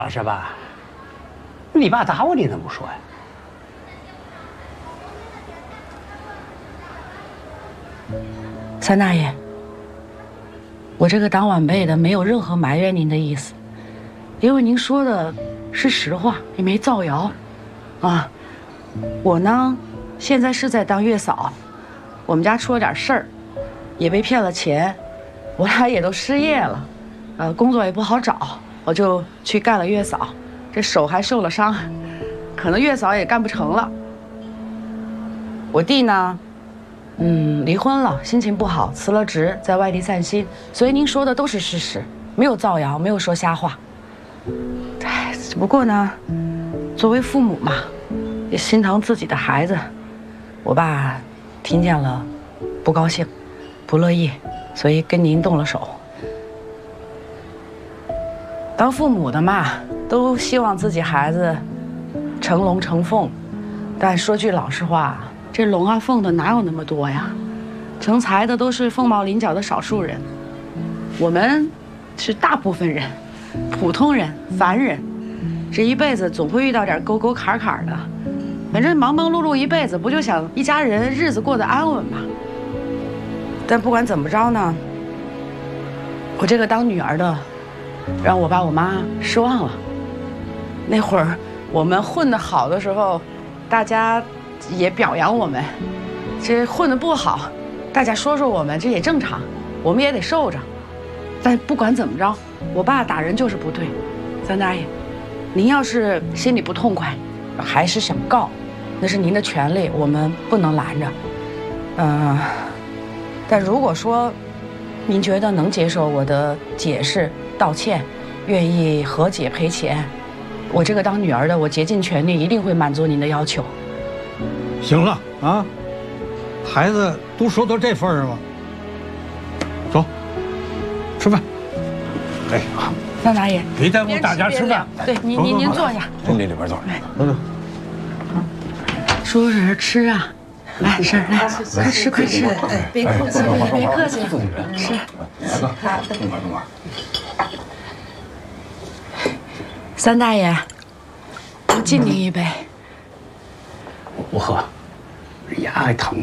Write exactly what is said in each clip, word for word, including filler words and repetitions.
是吧？你爸打我，你怎么不说呀？ 三大爷，我这个当晚辈的没有任何埋怨您的意思，因为您说的是实话，也没造谣，啊。我呢，现在是在当月嫂，我们家出了点事儿，也被骗了钱，我俩也都失业了，呃，工作也不好找，我就去干了月嫂，这手还受了伤，可能月嫂也干不成了。我弟呢？嗯，离婚了，心情不好，辞了职，在外地散心。所以您说的都是事实，没有造谣，没有说瞎话。哎，只不过呢，作为父母嘛，也心疼自己的孩子。我爸听见了，不高兴，不乐意，所以跟您动了手。当父母的嘛，都希望自己孩子成龙成凤，但说句老实话。这龙啊凤的哪有那么多呀？成才的都是凤毛麟角的少数人，我们是大部分人，普通人、凡人，这一辈子总会遇到点沟沟坎坎的。反正忙忙碌碌一辈子，不就想一家人日子过得安稳吗？但不管怎么着呢，我这个当女儿的，让我爸我妈失望了。那会儿我们混得好的时候，大家也表扬我们，这混得不好，大家说说我们，这也正常，我们也得受着。但不管怎么着，我爸打人就是不对。三大爷，您要是心里不痛快，还是想告，那是您的权利，我们不能拦着。嗯、呃，但如果说您觉得能接受我的解释、道歉，愿意和解赔钱，我这个当女儿的，我竭尽全力，一定会满足您的要求。 行了啊，孩子都说到这份儿上了，走，吃饭。哎， 三大爷， 别耽误大家吃饭。 对，您您您坐下。 从这里边坐。走走。 说是吃啊，来吃来，快吃快吃。 哎，别客气，别客气， 吃。 来吧，动会儿动会儿。 三大爷，我敬您一杯。 我不喝，牙还疼。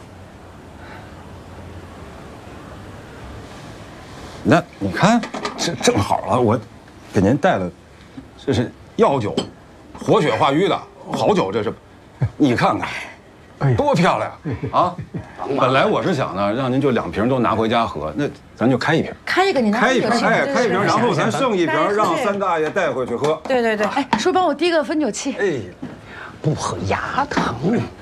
那你看，这正好了，我给您带了，这是药酒，活血化瘀的好酒，这是，你看看，多漂亮啊！本来我是想呢，让您就两瓶都拿回家喝，那咱就开一瓶， 开一个，你拿开一瓶，哎，开一瓶，然后咱是剩一瓶让三大爷带回去喝。 对对对，哎，说帮我滴个汾酒气。 哎， 不喝牙疼。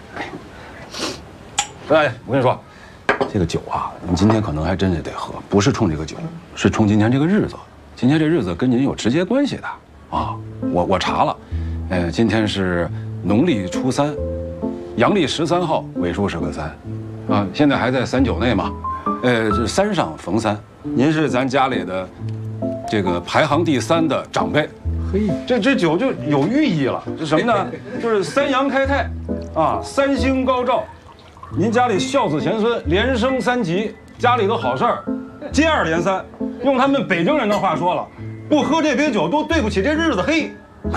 三大爷，我跟你说，这个酒啊，你今天可能还真是得喝，不是冲这个酒，是冲今天这个日子。今天这日子跟您有直接关系的啊！我我查了，呃，今天是农历初三，阳历十三号，尾数是个三，啊，现在还在三九内嘛，呃，这三上逢三，您是咱家里的这个排行第三的长辈，嘿，这这酒就有寓意了，是什么呢？就是三阳开泰，啊，三星高照。您家里孝子贤孙，连升三级，家里的好事儿接二连三。用他们北京人的话说了，不喝这杯酒都对不起这日子。嘿，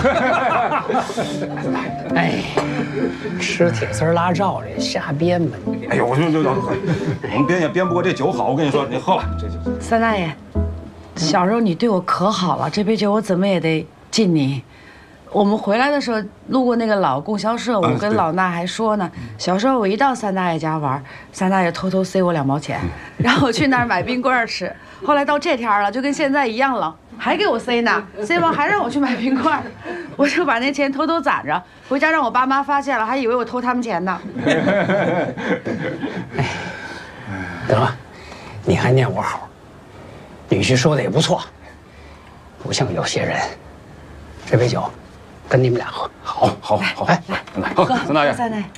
哎，吃铁丝拉罩这瞎编吧你！ 哎呦，我就就我们编也编不过这酒好。我跟你说，你喝吧，这就。 三大爷，小时候你对我可好了，这杯酒我怎么也得敬你。我们回来的时候路过那个老供销社，我跟老衲还说呢，小时候我一到三大爷家玩，三大爷偷偷塞我两毛钱，让我去那儿买冰棍吃。后来到这天了，就跟现在一样了，还给我塞呢，塞完还让我去买冰棍，我就把那钱偷偷攒着，回家让我爸妈发现了，还以为我偷他们钱呢。 哎，得，你还念我好，女婿说的也不错，不像有些人，这杯酒。跟你们俩喝， 好，好，好，来来，喝，三大爷， 三大爷，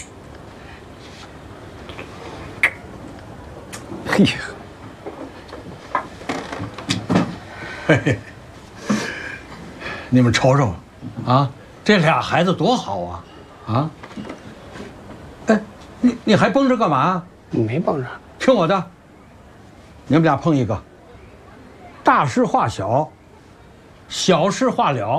嘿， 嘿嘿，你们瞅瞅，啊，这俩孩子多好啊，啊，哎，你你还绷着干嘛？ 没绷着， 听我的，你们俩碰一个，大事化小， 小事化了。